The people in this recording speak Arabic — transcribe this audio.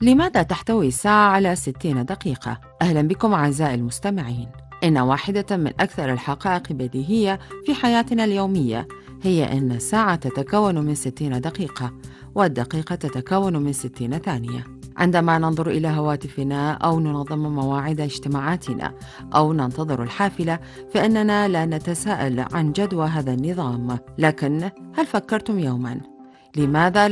لماذا تحتوي الساعة على 60 دقيقة؟ أهلا بكم أعزائي المستمعين. إن واحدة من أكثر الحقائق بديهية في حياتنا اليومية هي أن الساعة تتكون من 60 دقيقة، والدقيقة تتكون من 60 ثانية. عندما ننظر إلى هواتفنا أو ننظم مواعيد اجتماعاتنا أو ننتظر الحافلة، فإننا لا نتساءل عن جدوى هذا النظام. لكن هل فكرتم يوما لماذا